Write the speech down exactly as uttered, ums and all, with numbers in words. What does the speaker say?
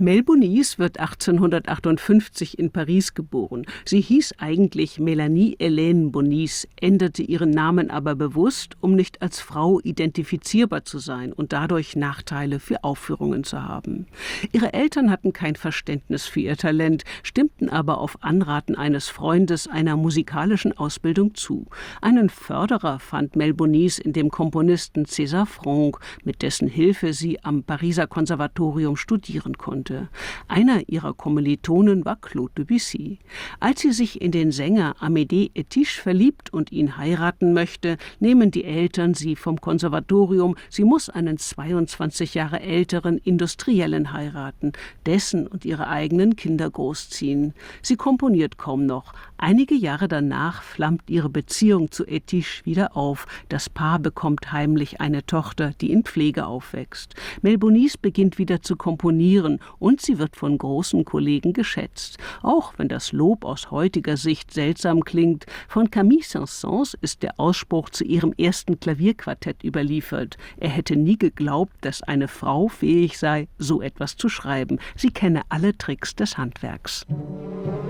Melbonis wird achtzehnhundertachtundfünfzig in Paris geboren. Sie hieß eigentlich Melanie Hélène Bonis, änderte ihren Namen aber bewusst, um nicht als Frau identifizierbar zu sein und dadurch Nachteile für Aufführungen zu haben. Ihre Eltern hatten kein Verständnis für ihr Talent, stimmten aber auf Anraten eines Freundes einer musikalischen Ausbildung zu. Einen Förderer fand Melbonis in dem Komponisten César Franck, mit dessen Hilfe sie am Pariser Konservatorium studieren konnte. Einer ihrer Kommilitonen war Claude Debussy. Als sie sich in den Sänger Amédée Etiche verliebt und ihn heiraten möchte, nehmen die Eltern sie vom Konservatorium. Sie muss einen zweiundzwanzig Jahre älteren Industriellen heiraten, dessen und ihre eigenen Kinder großziehen. Sie komponiert kaum noch. Einige Jahre danach flammt ihre Beziehung zu Etiche wieder auf. Das Paar bekommt heimlich eine Tochter, die in Pflege aufwächst. Melbonis beginnt wieder zu komponieren und sie wird von großen Kollegen geschätzt. Auch wenn das Lob aus heutiger Sicht seltsam klingt, von Camille Saint-Saëns ist der Ausspruch zu ihrem ersten Klavierquartett überliefert. Er hätte nie geglaubt, dass eine Frau fähig sei, so etwas zu schreiben. Sie kenne alle Tricks des Handwerks.